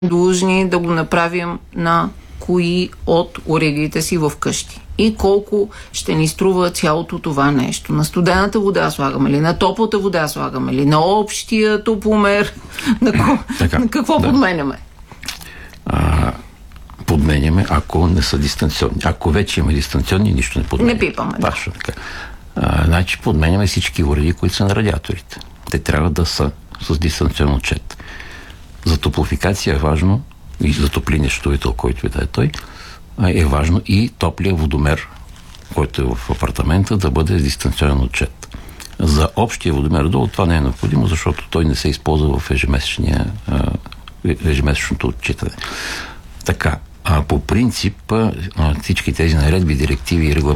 длъжни да го направим на кои от уредите си в къщи. И колко ще ни струва цялото това нещо. На студената вода слагаме ли, на топлата вода слагаме ли, на общия топломер, на какво подменяме? Подменяме, ако не са дистанционни. Ако вече има дистанционни, нищо не подменяме. Не пипаме. Точно така. Значи подменяме всички уреди, които са на радиаторите. Те трябва да са с дистанционен отчет. За топлофикация е важно, и за топлинния счетоводител, който да е той, е важно и топлия водомер, който е в апартамента, да бъде с дистанционен отчет. За общия водомер долу това не е необходимо, защото той не се използва в ежемесечното отчитане. Така, по принцип всички тези наредби, директиви и регламенти